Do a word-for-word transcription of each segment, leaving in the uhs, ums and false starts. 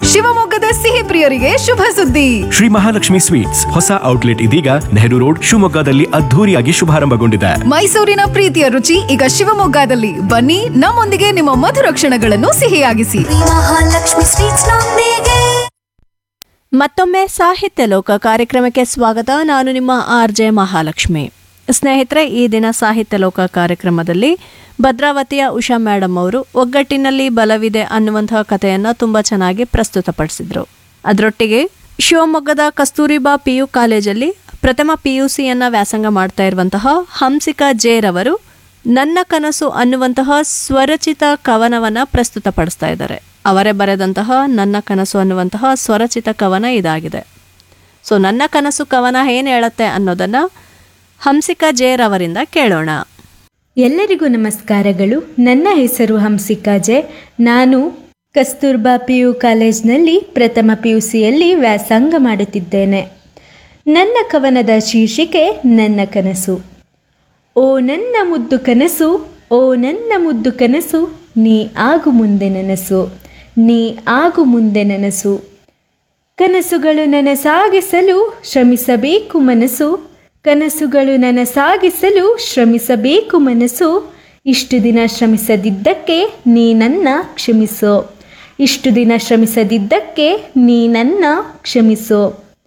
ಶಿವಮೊಗ್ಗದ ಸಿಹಿ ಪ್ರಿಯರಿಗೆ ಶುಭ ಸುದ್ದಿ. ಶ್ರೀ ಮಹಾಲಕ್ಷ್ಮಿ ಸ್ವೀಟ್ಸ್ ಹೊಸ ಔಟ್ಲೆಟ್ ಇದೀಗ ನೆಹರು ರೋಡ್ ಶಿವಮೊಗ್ಗದಲ್ಲಿ ಅದ್ಧೂರಿಯಾಗಿ ಶುಭಾರಂಭಗೊಂಡಿದೆ. ಮೈಸೂರಿನ ಪ್ರೀತಿಯ ರುಚಿ ಈಗ ಶಿವಮೊಗ್ಗದಲ್ಲಿ. ಬನ್ನಿ, ನಮ್ಮೊಂದಿಗೆ ನಿಮ್ಮ ಮಧುರ ಕ್ಷಣಗಳನ್ನು ಸಿಹಿಯಾಗಿಸಿ. ಮಹಾಲಕ್ಷ್ಮಿ ಸ್ವೀಟ್ಸ್ ನೊಂದಿಗೆ. ಮತ್ತೊಮ್ಮೆ ಸಾಹಿತ್ಯ ಲೋಕ ಕಾರ್ಯಕ್ರಮಕ್ಕೆ ಸ್ವಾಗತ. ನಾನು ನಿಮ್ಮ ಆರ್ ಜೆ ಮಹಾಲಕ್ಷ್ಮಿ. ಸ್ನೇಹಿತರೆ, ಈ ದಿನ ಸಾಹಿತ್ಯ ಲೋಕ ಕಾರ್ಯಕ್ರಮದಲ್ಲಿ ಭದ್ರಾವತಿಯ ಉಷಾ ಮೇಡಮ್ ಅವರು ಒಗ್ಗಟ್ಟಿನಲ್ಲಿ ಬಲವಿದೆ ಅನ್ನುವಂತಹ ಕಥೆಯನ್ನು ತುಂಬ ಚೆನ್ನಾಗಿ ಪ್ರಸ್ತುತಪಡಿಸಿದ್ರು. ಅದರೊಟ್ಟಿಗೆ ಶಿವಮೊಗ್ಗದ ಕಸ್ತೂರಿಬಾ ಪಿ ಯು ಕಾಲೇಜಲ್ಲಿ ಪ್ರಥಮ ಪಿ ಯು ಸಿಯನ್ನು ವ್ಯಾಸಂಗ ಮಾಡ್ತಾ ಇರುವಂತಹ ಹಂಸಿಕಾ ಜೆ ರವರು ನನ್ನ ಕನಸು ಅನ್ನುವಂತಹ ಸ್ವರಚಿತ ಕವನವನ್ನು ಪ್ರಸ್ತುತಪಡಿಸ್ತಾ ಇದ್ದಾರೆ. ಅವರೇ ಬರೆದಂತಹ ನನ್ನ ಕನಸು ಅನ್ನುವಂತಹ ಸ್ವರಚಿತ ಕವನ ಇದಾಗಿದೆ. ಸೊ ನನ್ನ ಕನಸು ಕವನ ಏನು ಹೇಳುತ್ತೆ ಅನ್ನೋದನ್ನು ಹಂಸಿಕಾ ಜೆ ರವರಿಂದ ಕೇಳೋಣ. ಎಲ್ಲರಿಗೂ ನಮಸ್ಕಾರಗಳು. ನನ್ನ ಹೆಸರು ಹಂಸಿಕಾ ಜೆ. ನಾನು ಕಸ್ತೂರ್ಬಾ ಪಿ ಯು ಕಾಲೇಜ್ನಲ್ಲಿ ಪ್ರಥಮ ಪಿ ಯು ಸಿಯಲ್ಲಿ ವ್ಯಾಸಂಗ ಮಾಡುತ್ತಿದ್ದೇನೆ. ನನ್ನ ಕವನದ ಶೀರ್ಷಿಕೆ ನನ್ನ ಕನಸು. ಓ ನನ್ನ ಮುದ್ದು ಕನಸು, ಓ ನನ್ನ ಮುದ್ದು ಕನಸು, ನೀ ಆಗು ಮುಂದೆ ನನಸು, ನೀ ಆಗು ಮುಂದೆ ನನಸು. ಕನಸುಗಳು ನನಸಾಗಿಸಲು ಶ್ರಮಿಸಬೇಕು ಮನಸ್ಸು, ಕನಸುಗಳು ನನಸಾಗಿಸಲು ಶ್ರಮಿಸಬೇಕು ಮನಸ್ಸು. ಇಷ್ಟು ದಿನ ಶ್ರಮಿಸದಿದ್ದಕ್ಕೆ ನೀ ನನ್ನ ಕ್ಷಮಿಸೋ, ಇಷ್ಟು ದಿನ ಶ್ರಮಿಸದಿದ್ದಕ್ಕೆ ನೀ ನನ್ನ ಕ್ಷಮಿಸೋ.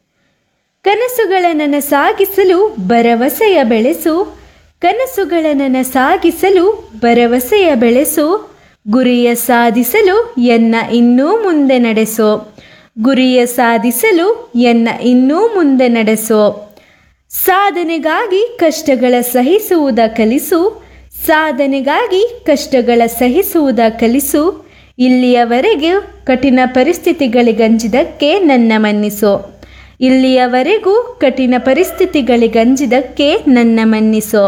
ಕನಸುಗಳ ನನಸಾಗಿಸಲು ಭರವಸೆಯ ಬೆಳೆಸು, ಕನಸುಗಳ ನನಸಾಗಿಸಲು ಭರವಸೆಯ ಬೆಳೆಸು. ಗುರಿಯ ಸಾಧಿಸಲು ಎನ್ನ ಇನ್ನೂ ಮುಂದೆ ನಡೆಸೋ, ಗುರಿಯ ಸಾಧಿಸಲು ಎನ್ನ ಇನ್ನೂ ಮುಂದೆ ನಡೆಸೋ. ಸಾಧನೆಗಾಗಿ ಕಷ್ಟಗಳ ಸಹಿಸುವುದ ಕಲಿಸು, ಸಾಧನೆಗಾಗಿ ಕಷ್ಟಗಳ ಸಹಿಸುವುದ ಕಲಿಸು. ಇಲ್ಲಿಯವರೆಗೆ ಕಠಿಣ ಪರಿಸ್ಥಿತಿಗಳಿಗಂಜಿದಕ್ಕೆ ನನ್ನ ಮನ್ನಿಸೋ, ಇಲ್ಲಿಯವರೆಗೂ ಕಠಿಣ ಪರಿಸ್ಥಿತಿಗಳಿಗಂಜಿದಕ್ಕೆ ನನ್ನ ಮನ್ನಿಸೋ.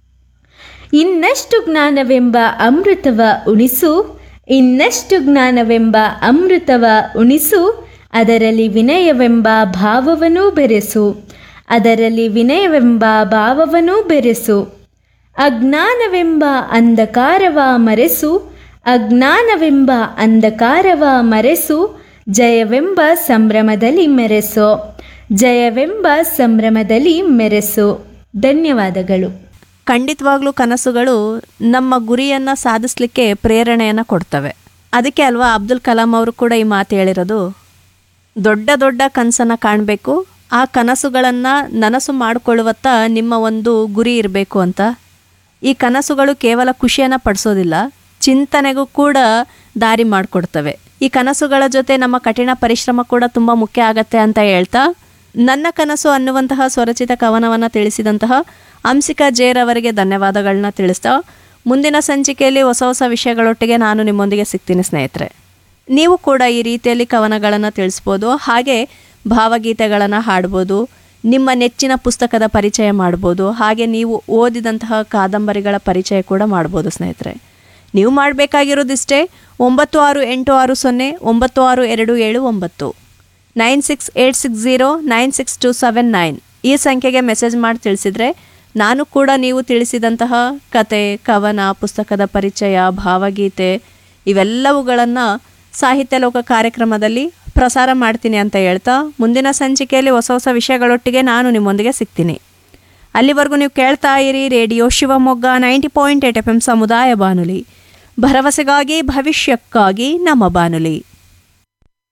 ಇನ್ನಷ್ಟು ಜ್ಞಾನವೆಂಬ ಅಮೃತವ ಉಣಿಸು, ಇನ್ನಷ್ಟು ಜ್ಞಾನವೆಂಬ ಅಮೃತವ ಉಣಿಸು. ಅದರಲ್ಲಿ ವಿನಯವೆಂಬ ಭಾವವನ್ನೂ ಬೆರೆಸು, ಅದರಲ್ಲಿ ವಿನಯವೆಂಬ ಭಾವವನ್ನೂ ಬೆರೆಸು. ಅಜ್ಞಾನವೆಂಬ ಅಂಧಕಾರವ ಮರೆಸು, ಅಜ್ಞಾನವೆಂಬ ಅಂಧಕಾರವ ಮರೆಸು. ಜಯವೆಂಬ ಸಂಭ್ರಮದಲ್ಲಿ ಮೆರೆಸೋ, ಜಯವೆಂಬ ಸಂಭ್ರಮದಲ್ಲಿ ಮೆರೆಸು. ಧನ್ಯವಾದಗಳು. ಖಂಡಿತವಾಗ್ಲೂ ಕನಸುಗಳು ನಮ್ಮ ಗುರಿಯನ್ನು ಸಾಧಿಸಲಿಕ್ಕೆ ಪ್ರೇರಣೆಯನ್ನು ಕೊಡ್ತವೆ. ಅದಕ್ಕೆ ಅಲ್ವಾ ಅಬ್ದುಲ್ ಕಲಾಂ ಅವರು ಕೂಡ ಈ ಮಾತು ಹೇಳಿರೋದು, ದೊಡ್ಡ ದೊಡ್ಡ ಕನಸನ್ನು ಕಾಣಬೇಕು, ಆ ಕನಸುಗಳನ್ನು ನನಸು ಮಾಡಿಕೊಳ್ಳುವತ್ತ ನಿಮ್ಮ ಒಂದು ಗುರಿ ಇರಬೇಕು ಅಂತ. ಈ ಕನಸುಗಳು ಕೇವಲ ಖುಷಿಯನ್ನು ಪಡಿಸೋದಿಲ್ಲ, ಚಿಂತನೆಗೂ ಕೂಡ ದಾರಿ ಮಾಡಿಕೊಡ್ತವೆ. ಈ ಕನಸುಗಳ ಜೊತೆ ನಮ್ಮ ಕಠಿಣ ಪರಿಶ್ರಮ ಕೂಡ ತುಂಬ ಮುಖ್ಯ ಆಗತ್ತೆ ಅಂತ ಹೇಳ್ತಾ, ನನ್ನ ಕನಸು ಅನ್ನುವಂತಹ ಸ್ವರಚಿತ ಕವನವನ್ನು ತಿಳಿಸಿದಂತಹ ಹಂಸಿಕಾ ಜೆ ರವರಿಗೆ ಧನ್ಯವಾದಗಳನ್ನ ತಿಳಿಸ್ತಾ, ಮುಂದಿನ ಸಂಚಿಕೆಯಲ್ಲಿ ಹೊಸ ಹೊಸ ವಿಷಯಗಳೊಟ್ಟಿಗೆ ನಾನು ನಿಮ್ಮೊಂದಿಗೆ ಸಿಗ್ತೀನಿ ಸ್ನೇಹಿತರೆ. ನೀವು ಕೂಡ ಈ ರೀತಿಯಲ್ಲಿ ಕವನಗಳನ್ನು ತಿಳಿಸ್ಬೋದು, ಹಾಗೆ ಭಾವಗೀತೆಗಳನ್ನು ಹಾಡ್ಬೋದು, ನಿಮ್ಮ ನೆಚ್ಚಿನ ಪುಸ್ತಕದ ಪರಿಚಯ ಮಾಡ್ಬೋದು, ಹಾಗೆ ನೀವು ಓದಿದಂತಹ ಕಾದಂಬರಿಗಳ ಪರಿಚಯ ಕೂಡ ಮಾಡ್ಬೋದು ಸ್ನೇಹಿತರೆ. ನೀವು ಮಾಡಬೇಕಾಗಿರೋದಿಷ್ಟೇ, ಒಂಬತ್ತು ಆರು ಎಂಟು ಆರು ಸೊನ್ನೆ ಒಂಬತ್ತು ಆರು ಎರಡು ಏಳು ಒಂಬತ್ತು nine six eight six zero nine six to seven nine ಈ ಸಂಖ್ಯೆಗೆ ಮೆಸೇಜ್ ಮಾಡಿ ತಿಳಿಸಿದರೆ ನಾನು ಕೂಡ ನೀವು ತಿಳಿಸಿದಂತಹ ಕತೆ, ಕವನ, ಪುಸ್ತಕದ ಪರಿಚಯ, ಭಾವಗೀತೆ ಇವೆಲ್ಲವುಗಳನ್ನು ಸಾಹಿತ್ಯ ಲೋಕ ಕಾರ್ಯಕ್ರಮದಲ್ಲಿ ಪ್ರಸಾರ ಮಾಡ್ತೀನಿ ಅಂತ ಹೇಳ್ತಾ, ಮುಂದಿನ ಸಂಚಿಕೆಯಲ್ಲಿ ಹೊಸ ಹೊಸ ವಿಷಯಗಳೊಟ್ಟಿಗೆ ನಾನು ನಿಮ್ಮೊಂದಿಗೆ ಸಿಗ್ತೀನಿ. ಅಲ್ಲಿವರೆಗೂ ನೀವು ಕೇಳ್ತಾ ಇರಿ radio Shivamogga ninety point eight F M ಸಮುದಾಯ ಬಾನುಲಿ, ಭರವಸೆಗಾಗಿ ಭವಿಷ್ಯಕ್ಕಾಗಿ ನಮ್ಮ ಬಾನುಲಿ.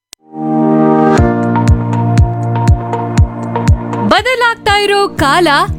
ಬದಲಾಗ್ತಾ ಇರೋ ಕಾಲ